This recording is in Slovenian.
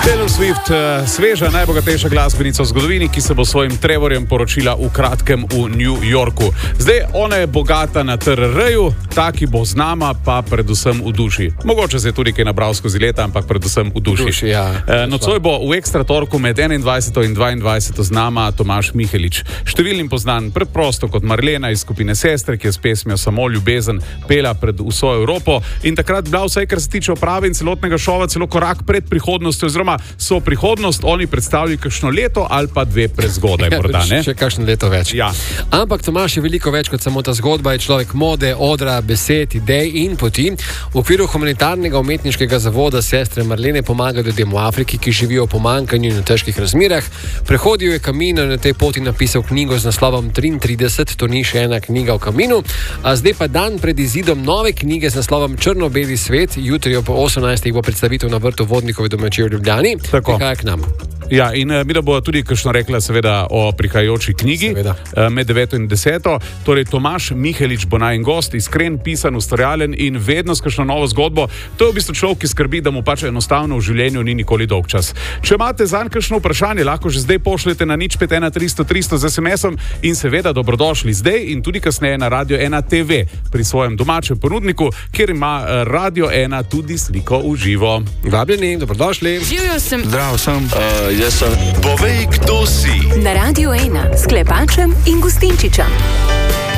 Taylor Swift, sveža, najbogatejša glasbenica v zgodovini, ki se bo svojim Trevorjem poročila v kratkem v New Yorku. Zdaj, ona je bogata na TRR-ju, ta, ki bo z nama, pa predvsem v duši. Mogoče se je tudi kaj nabral skozi leta, ampak predvsem v duši. Nocoj bo v Ekstra torku med 21. in 22. z nama Tomaž Mihelič. Številnim poznan preprosto kot Marlena iz skupine Sestre, ki je s pesmijo Samo ljubezen pela pred vso Evropo in takrat bila vsaj, kar se tiče oprave in celotnega šova, celo korak pred prihodnostjo, oziroma so prihodnost oni predstavljali kakšno leto ali pa dve prezgodaj, morda, ne? Še kakšno leto več. Ja. Ampak Tomaž je veliko več kot samo ta zgodba, je človek mode, odra, besed, idej in poti. V okviru humanitarnega umetniškega zavoda Sestre Marlene pomaga ljudem v Afriki, ki živijo v pomanjkanju in v težkih razmerah. Prehodil je Kamino in na tej poti napisal knjigo z naslovom 33, to ni še ena knjiga o Kaminu, a zdaj pa dan pred izidom nove knjige z naslovom Črno-beli svet, jutri ob 18. bo predstavitev na vrtu Vodnikovi domačiji v Ljubljani. Prihaja k nam. Ja, in mi da bo tudi kakšno rekla seveda o prihajajoči knjigi med 9. in 10. Torej, Tomaž Mihelič bo najen gost, iskren, pisan, ustvarjalen in vedno s kakšno novo zgodbo. To je v bistvu človek, ki skrbi, da mu pač enostavno v življenju ni nikoli dolg čas. Če imate zanj kakšno vprašanje, lahko že zdaj pošljete na 051 300 300 z SMS-om in seveda dobrodošli zdaj in tudi kasneje na Radio 1 TV pri svojem domačem ponudniku, kjer ima Radio 1 tudi sliko v živo. Vabljeni, dobrodošli. Živjo sem. Zdravo sem. Jaz sem. Povej, kdo si. Na Radio 1 s Klepačem in Gustinčičem.